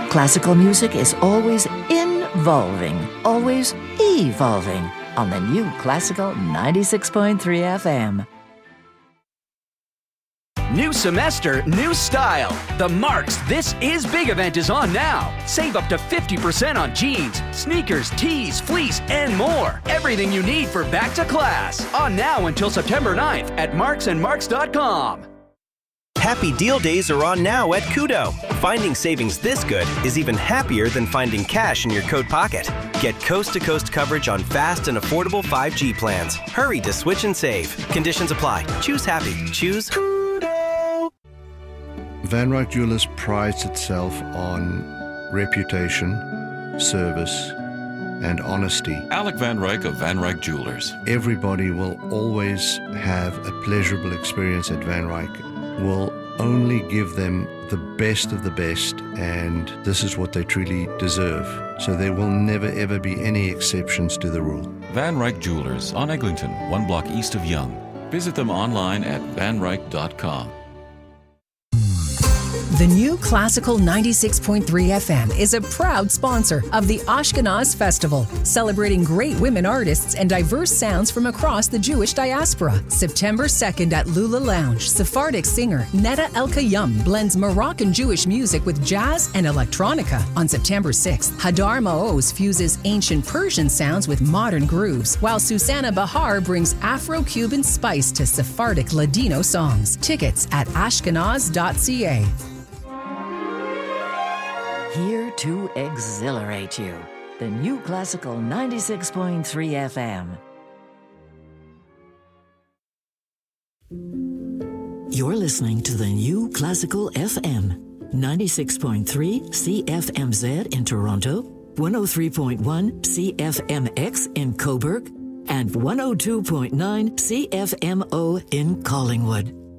Classical music is always involving, always evolving on the new Classical 96.3 FM. New semester, new style. The Marks This Is Big event is on now. Save up to 50% on jeans, sneakers, tees, fleece, and more. Everything you need for back to class. On now until September 9th at marksandmarks.com. Happy Deal Days are on now at Koodo. Finding savings this good is even happier than finding cash in your coat pocket. Get coast-to-coast coverage on fast and affordable 5G plans. Hurry to switch and save. Conditions apply. Choose happy. Choose Koodo. Van Ryck Jewelers prides itself on reputation, service, and honesty. Alec Van Ryck of Van Ryck Jewelers. Everybody will always have a pleasurable experience at Van Ryck. Will only give them the best of the best, and this is what they truly deserve. So there will never ever be any exceptions to the rule. Van Ryck Jewelers on Eglinton, 1 block east of Yonge. Visit them online at vanryck.com. The new Classical 96.3 FM is a proud sponsor of the Ashkenaz Festival, celebrating great women artists and diverse sounds from across the Jewish diaspora. September 2nd at Lula Lounge, Sephardic singer Neda El-Kayam blends Moroccan Jewish music with jazz and electronica. On September 6th, Hadar Maoz fuses ancient Persian sounds with modern grooves, while Susanna Bahar brings Afro-Cuban spice to Sephardic Ladino songs. Tickets at ashkenaz.ca. Here to exhilarate you. The new Classical 96.3 FM. You're listening to the new Classical FM. 96.3 CFMZ in Toronto, 103.1 CFMX in Cobourg, and 102.9 CFMO in Collingwood.